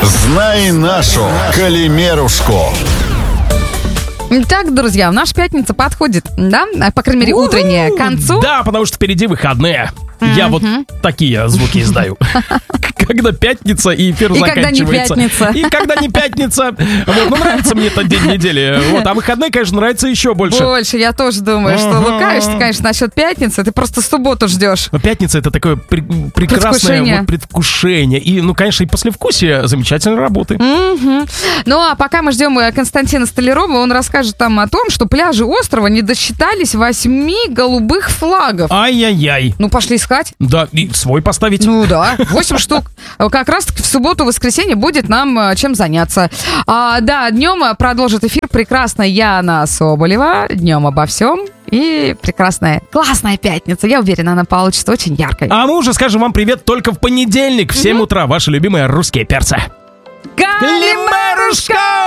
Знай нашу Калимерушку. Так, друзья, наша пятница подходит, да? По крайней мере, утренняя, к концу. Да, потому что впереди выходные. Я вот такие звуки издаю. Когда пятница и эфир заканчивается. И когда не пятница. И когда не пятница. Вот, ну, нравится мне этот день недели. Вот, а выходные, конечно, нравится еще больше. Больше, я тоже думаю, что лукавишь ты, конечно, насчет пятницы. Ты просто субботу ждешь. Но пятница — это такое прекрасное предвкушение. И, ну, конечно, и послевкусие замечательной работы. Ну, а пока мы ждем Константина Столярова, он расскажет там о том, что пляжи острова не досчитались 8 голубых флагов. Ай-яй-яй. Ну, пошли искать. Да, и свой поставить. Ну да, 8 штук. Как раз-таки в субботу-воскресенье будет нам чем заняться. Да, днем продолжит эфир прекрасная Яна Соболева. Днем обо всем. И прекрасная, классная пятница. Я уверена, она получится очень яркой. А мы уже скажем вам привет только в понедельник в 7 утра. Ваши любимые русские перцы. Калимерушка!